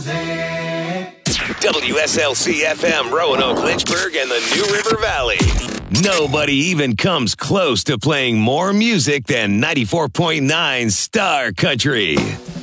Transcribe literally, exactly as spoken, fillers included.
W S L C F M, Roanoke, Lynchburg, and the New River Valley. Nobody even comes close to playing more music than ninety-four point nine Star Country.